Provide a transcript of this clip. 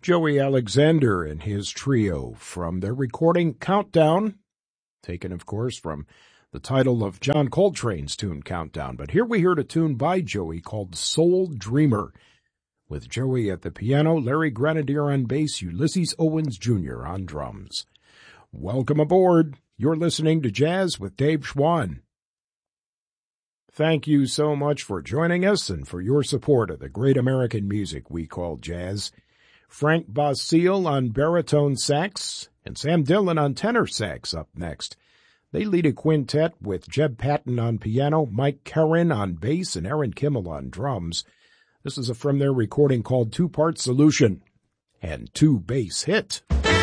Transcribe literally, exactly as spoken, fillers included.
Joey Alexander and his trio from their recording Countdown, taken, of course, from the title of John Coltrane's tune Countdown. But here we heard a tune by Joey called Soul Dreamer, with Joey at the piano, Larry Grenadier on bass, Ulysses Owens Junior on drums. Welcome aboard. You're listening to Jazz with Dave Schwann. Thank you so much for joining us and for your support of the great American music we call jazz. Frank Basile on baritone sax and Sam Dillon on tenor sax up next. They lead a quintet with Jeb Patton on piano, Mike Kerrin on bass, and Aaron Kimmel on drums. This is from their recording called Two-Part Solution and Two Bass Hit.